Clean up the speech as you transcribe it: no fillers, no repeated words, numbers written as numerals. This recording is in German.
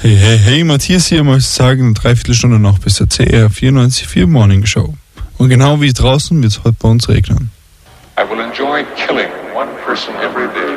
Hey, Matthias hier, mal sagen, eine Dreiviertelstunde noch bis zur CR 94.4 Morning Show. Und genau wie draußen wird es heute bei uns regnen. I will enjoy killing one person every day.